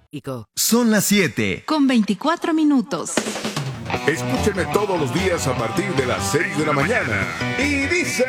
Son las 7. Con 24 minutos. Escúchenme todos los días a partir de las 6 de la mañana. Y dice...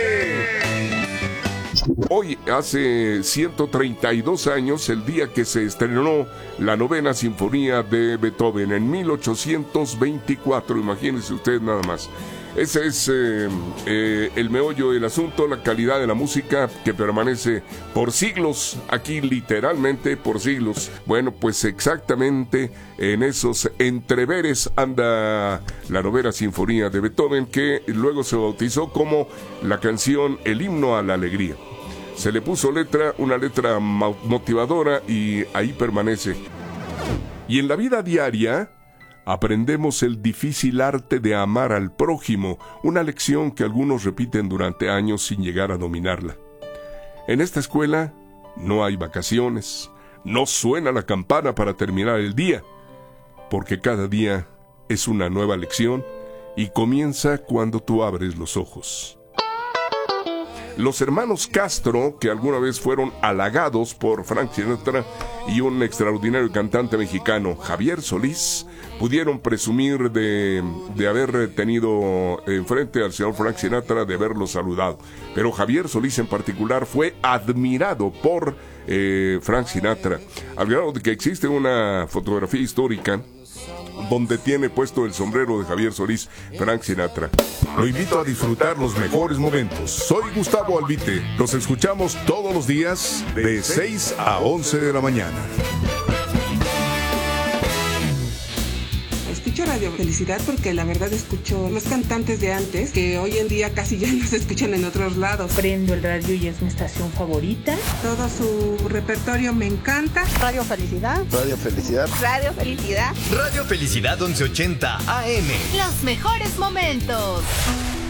Hoy, hace 132 años, el día que se estrenó la novena sinfonía de Beethoven, en 1824, imagínense ustedes nada más. Ese es el meollo del asunto, la calidad de la música que permanece por siglos, aquí literalmente por siglos. Bueno, pues exactamente en esos entreveres anda la novena sinfonía de Beethoven, que luego se bautizó como la canción El himno a la alegría. Se le puso letra, una letra motivadora, y ahí permanece. Y en la vida diaria aprendemos el difícil arte de amar al prójimo, una lección que algunos repiten durante años sin llegar a dominarla. En esta escuela no hay vacaciones, no suena la campana para terminar el día, porque cada día es una nueva lección y comienza cuando tú abres los ojos. Los hermanos Castro, que alguna vez fueron halagados por Frank Sinatra y un extraordinario cantante mexicano, Javier Solís, pudieron presumir de haber tenido enfrente al señor Frank Sinatra, de haberlo saludado. Pero Javier Solís en particular fue admirado por Frank Sinatra, al grado de que existe una fotografía histórica donde tiene puesto el sombrero de Javier Solís, Frank Sinatra. Lo invito a disfrutar los mejores momentos. Soy Gustavo Albite. Nos escuchamos todos los días de 6 a 11 de la mañana. Escucho Radio Felicidad porque la verdad escucho los cantantes de antes, que hoy en día casi ya no se escuchan en otros lados. Prendo el radio y es mi estación favorita. Todo su repertorio me encanta. Radio Felicidad. Radio Felicidad. Radio Felicidad. Radio Felicidad 1180 AM. Los mejores momentos.